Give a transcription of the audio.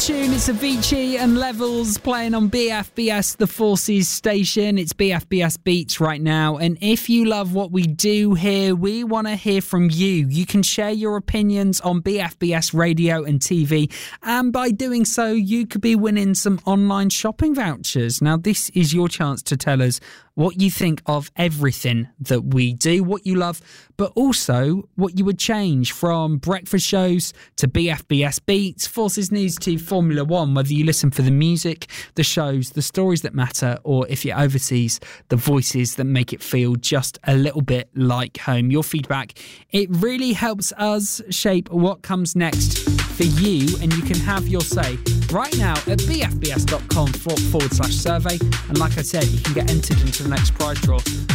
tune. It's Avicii and Levels playing on BFBS, the Forces station. It's BFBS Beats right now. And if you love what we do here, we want to hear from you. You can share your opinions on BFBS radio and TV. And by doing so, you could be winning some online shopping vouchers. Now, this is your chance to tell us what you think of everything that we do, what you love, but also what you would change, from breakfast shows to BFBS Beats, Forces News to Formula One, whether you listen for the music, the shows, the stories that matter, or if you're overseas, the voices that make it feel just a little bit like home. Your feedback, it really helps us shape what comes next for you, and you can have your say right now at bfbs.com/survey. And like I said, you can get entered into the next prize draw